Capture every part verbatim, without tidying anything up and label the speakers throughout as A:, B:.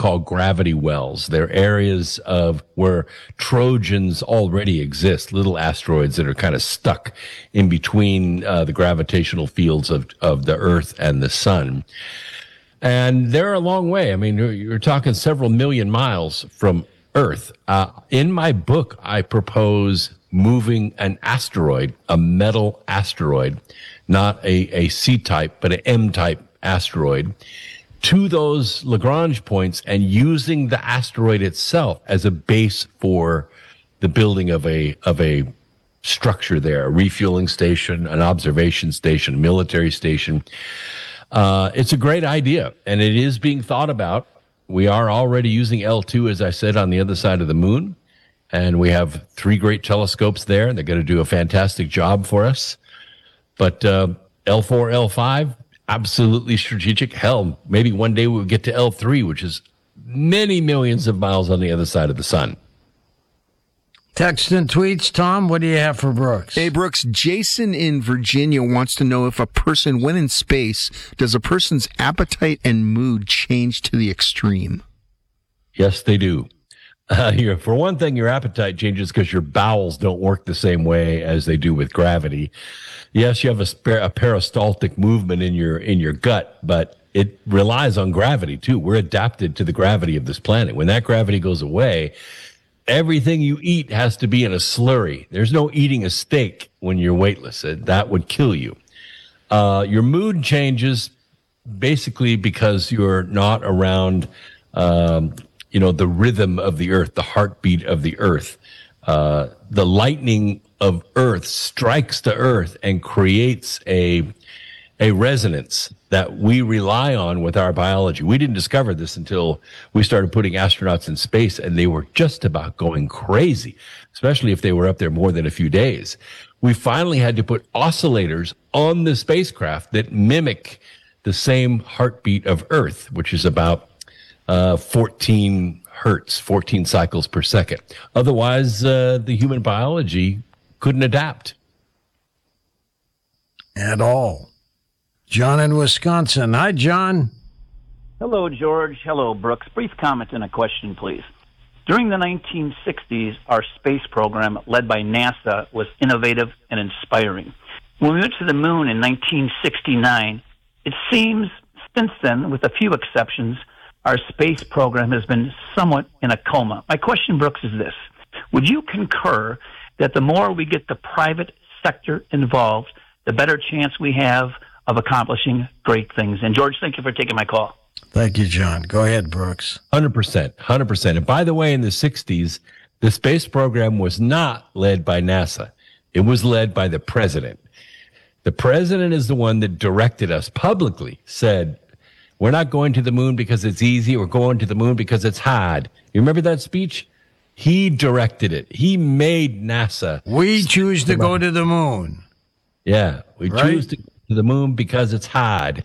A: call gravity wells. They're areas of where Trojans already exist, little asteroids that are kind of stuck in between uh, the gravitational fields of, of the Earth and the sun. And they're a long way. I mean, you're, you're talking several million miles from Earth. Uh, in my book, I propose moving an asteroid, a metal asteroid, not a, a C-type, but an M-type asteroid, to those Lagrange points and using the asteroid itself as a base for the building of a of a structure there, a refueling station, an observation station, a military station. Uh, it's a great idea, and it is being thought about. We are already using L two, as I said, on the other side of the moon, and we have three great telescopes there. They're going to do a fantastic job for us. But uh, L four, L five, absolutely strategic. Hell, maybe one day we'll get to L three, which is many millions of miles on the other side of the sun.
B: Text and tweets. Tom, what do you have for Brooks?
C: Hey, Brooks, Jason in Virginia wants to know if a person, when in space, does a person's appetite and mood change to the extreme? Yes,
A: they do. Uh, here, for one thing, your appetite changes because your bowels don't work the same way as they do with gravity. Yes, you have a, spare, a peristaltic movement in your in your gut, but it relies on gravity too. We're adapted to the gravity of this planet. When that gravity goes away, everything you eat has to be in a slurry. There's no eating a steak when you're weightless. That would kill you. Uh, your mood changes basically because you're not around, um, you know, the rhythm of the earth, the heartbeat of the earth. Uh, the lightning of earth strikes the earth and creates a a resonance that we rely on with our biology. We didn't discover this until we started putting astronauts in space, and they were just about going crazy, especially if they were up there more than a few days. We finally had to put oscillators on the spacecraft that mimic the same heartbeat of Earth, which is about uh, fourteen hertz, fourteen cycles per second. Otherwise, uh, the human biology couldn't adapt.
B: At all. John in Wisconsin. Hi, John.
D: Hello, George. Hello, Brooks. Brief comment and a question, please. During the nineteen sixties, our space program, led by NASA, was innovative and inspiring. When we went to the moon in nineteen sixty-nine, it seems since then, with a few exceptions, our space program has been somewhat in a coma. My question, Brooks, is this. Would you concur that the more we get the private sector involved, the better chance we have of accomplishing great things? And George, thank you for taking my call.
B: Thank you, John. Go ahead, Brooks.
A: one hundred percent, one hundred percent. And by the way, in the sixties, the space program was not led by NASA. It was led by the president. The president is the one that directed us publicly, said, we're not going to the moon because it's easy. We're going to the moon because it's hard. You remember that speech? He directed it. He made NASA.
B: We choose to go to the moon.
A: Yeah, we right? choose to go to the moon because it's hard.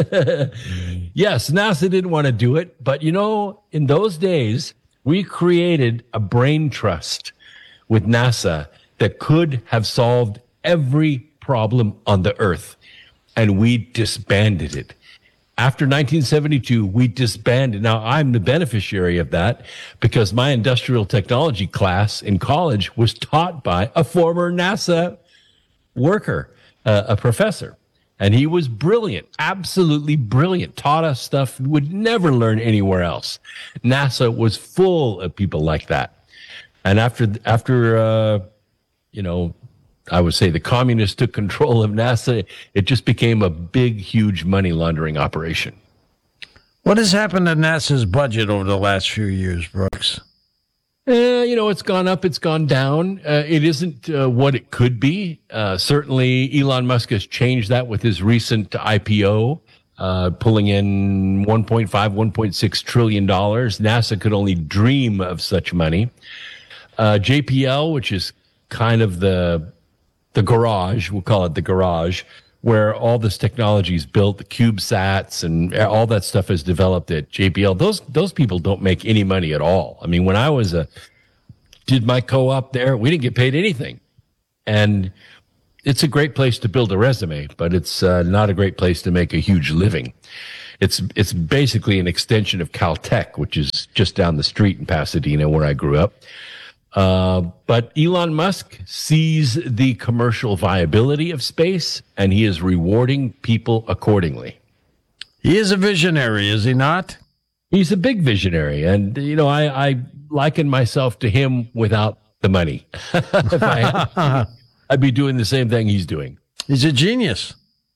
A: Yes, NASA didn't want to do it. But, you know, in those days, we created a brain trust with NASA that could have solved every problem on the Earth. And we disbanded it. After nineteen seventy-two, we disbanded. Now, I'm the beneficiary of that because my industrial technology class in college was taught by a former NASA worker, uh, a professor. And he was brilliant, absolutely brilliant, taught us stuff we would never learn anywhere else. NASA was full of people like that. And after, after uh, you know, I would say the communists took control of NASA, it just became a big, huge money laundering operation.
B: What has happened to NASA's budget over the last few years, Brooks?
A: Uh, you know, it's gone up, it's gone down. Uh, it isn't uh, what it could be. Uh, certainly, Elon Musk has changed that with his recent I P O, uh, pulling in one point five, one point six trillion dollars. NASA could only dream of such money. Uh, J P L, which is kind of the the garage, we'll call it the garage, where all this technology is built, the CubeSats and all that stuff is developed at J P L. Those those people don't make any money at all. I mean, when I was a did my co-op there, we didn't get paid anything. And it's a great place to build a resume, but it's uh, not a great place to make a huge living. It's it's basically an extension of Caltech, which is just down the street in Pasadena where I grew up. Uh, but Elon Musk sees the commercial viability of space, and he is rewarding people accordingly.
B: He is a visionary, is he not?
A: He's a big visionary, and you know, I, I liken myself to him without the money. If I had, I'd be doing the same thing he's doing.
B: He's a genius.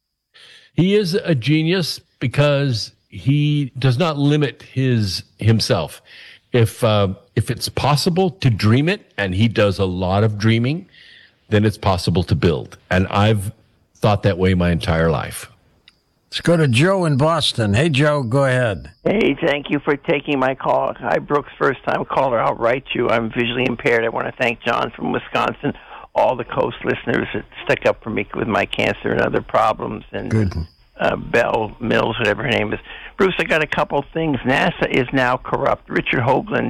A: He is a genius because he does not limit his himself. If uh, if it's possible to dream it, and he does a lot of dreaming, then it's possible to build. And I've thought that way my entire life.
B: Let's go to Joe in Boston. Hey, Joe, go ahead.
E: Hey, thank you for taking my call. Hi, Brooks, first-time caller. I'll write you. I'm visually impaired. I want to thank John from Wisconsin, all the Coast listeners that stuck up for me with my cancer and other problems, and
B: Good.
E: Uh, Belle Mills, whatever her name is. Bruce, I got a couple things. NASA is now corrupt. Richard Hoagland,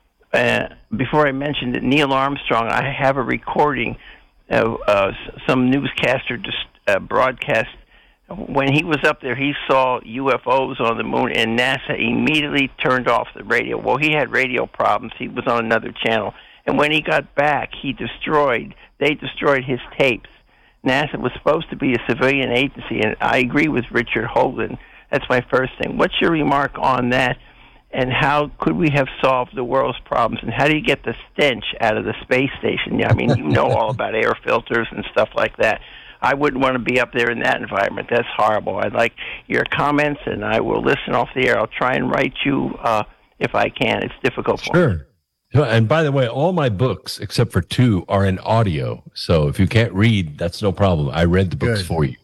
E: uh, before I mentioned it, Neil Armstrong, I have a recording of uh, some newscaster just uh, broadcast. When he was up there, he saw U F Os on the moon, and NASA immediately turned off the radio. Well, he had radio problems. He was on another channel. And when he got back, he destroyed, they destroyed his tapes. NASA was supposed to be a civilian agency, and I agree with Richard Hoagland. That's my first thing. What's your remark on that, and how could we have solved the world's problems, and how do you get the stench out of the space station? Yeah, I mean, you know all about air filters and stuff like that. I wouldn't want to be up there in that environment. That's horrible. I'd like your comments, and I will listen off the air. I'll try and write you uh, if I can. It's difficult for me.
A: Sure. And by the way, all my books, except for two, are in audio. So if you can't read, that's no problem. I read the books
B: Good.
A: for you.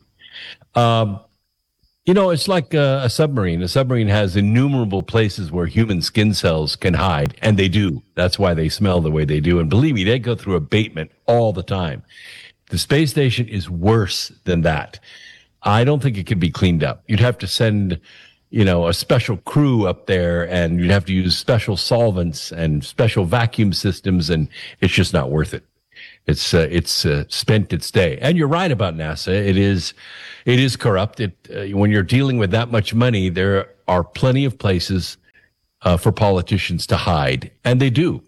A: Um, you know, it's like a, a submarine. A submarine has innumerable places where human skin cells can hide, and they do. That's why they smell the way they do. And believe me, they go through abatement all the time. The space station is worse than that. I don't think it could be cleaned up. You'd have to send, you know, a special crew up there, and you'd have to use special solvents and special vacuum systems, and it's just not worth it. It's uh, it's uh, spent its day. And you're right about NASA. It is it is corrupt. It uh, when you're dealing with that much money, there are plenty of places uh, for politicians to hide, and they do.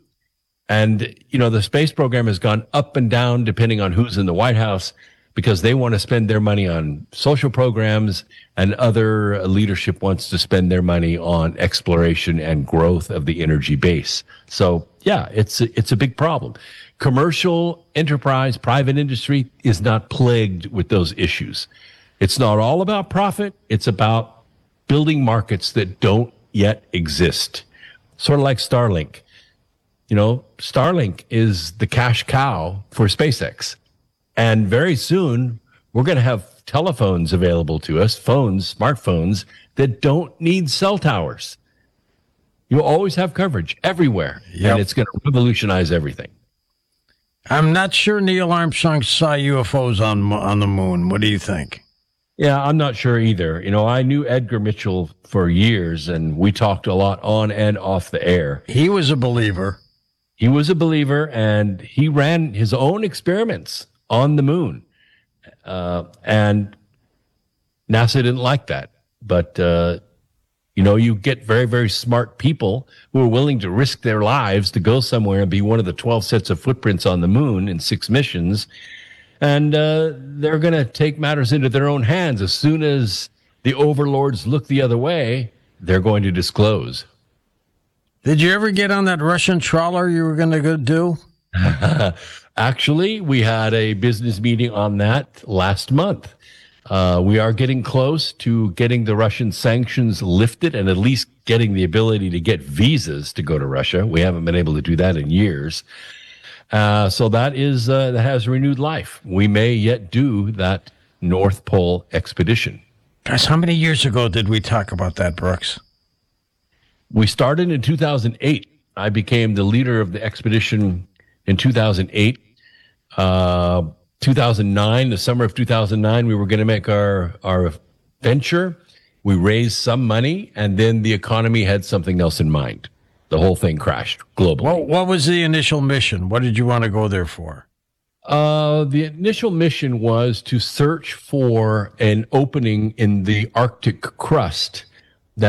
A: And, you know, the space program has gone up and down depending on who's in the White House, because they want to spend their money on social programs, and other leadership wants to spend their money on exploration and growth of the energy base. So, yeah, it's a, it's a big problem. Commercial enterprise, private industry is not plagued with those issues. It's not all about profit. It's about building markets that don't yet exist. Sort of like Starlink. You know, Starlink is the cash cow for SpaceX. And very soon, we're going to have telephones available to us, phones, smartphones, that don't need cell towers. You'll always have coverage everywhere.
B: Yep.
A: And it's going to revolutionize everything.
B: I'm not sure Neil Armstrong saw U F Os on on the moon. What do you think?
A: Yeah, I'm not sure either. You know, I knew Edgar Mitchell for years, and we talked a lot on and off the air.
B: He was a believer.
A: He was a believer, and he ran his own experiments on the moon. Uh, and NASA didn't like that. But, uh, you know, you get very, very smart people who are willing to risk their lives to go somewhere and be one of the twelve sets of footprints on the moon in six missions. And uh, they're going to take matters into their own hands. As soon as the overlords look the other way, they're going to disclose.
B: Did you ever get on that Russian trawler you were going to go do?
A: Actually, we had a business meeting on that last month. Uh, we are getting close to getting the Russian sanctions lifted, and at least getting the ability to get visas to go to Russia. We haven't been able to do that in years. Uh, so that is uh, that has renewed life. We may yet do that North Pole expedition.
B: Guys, how many years ago did we talk about that, Brooks?
A: We started in two thousand eight. I became the leader of the expedition in two thousand eight. Uh, two thousand nine, the summer of two thousand nine, we were going to make our, our venture. We raised some money, and then the economy had something else in mind. The whole thing crashed globally.
B: What, what was the initial mission? What did you want to go there for?
A: Uh, the initial mission was to search for an opening in the Arctic crust that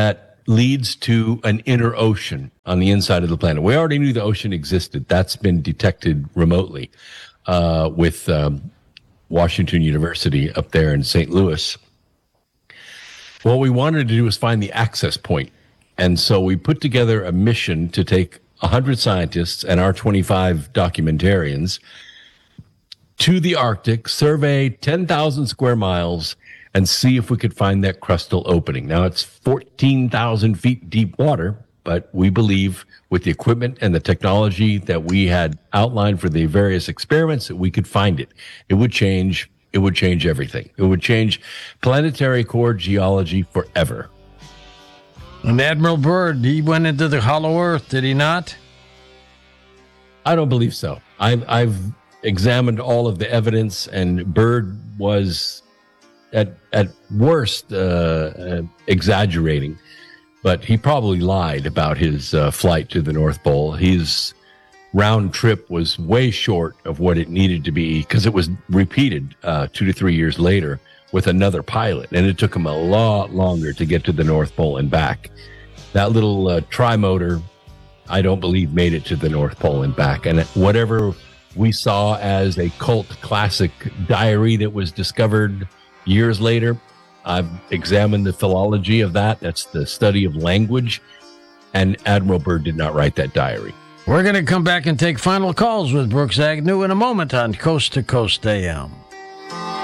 A: leads to an inner ocean on the inside of the planet. We already knew the ocean existed. That's been detected remotely uh, with um, Washington University up there in Saint Louis. What we wanted to do was find the access point. And so we put together a mission to take one hundred scientists and our twenty-five documentarians to the Arctic, survey ten thousand square miles, and see if we could find that crustal opening. Now, it's fourteen thousand feet deep water, but we believe with the equipment and the technology that we had outlined for the various experiments that we could find it. It would change, it would change everything. It would change planetary core geology forever.
B: And Admiral Byrd, he went into the hollow earth, did he not?
A: I don't believe so. I've, I've examined all of the evidence, and Byrd was at at worst uh, uh, exaggerating, but he probably lied about his uh, flight to the North Pole. His round trip was way short of what it needed to be because it was repeated uh, two to three years later with another pilot, and it took him a lot longer to get to the North Pole and back. That little uh, trimotor, I don't believe, made it to the North Pole and back. And whatever we saw as a cult classic diary that was discovered years later, I've examined the philology of that. That's the study of language. And Admiral Byrd did not write that diary.
B: We're going to come back and take final calls with Brooks Agnew in a moment on Coast to Coast A M.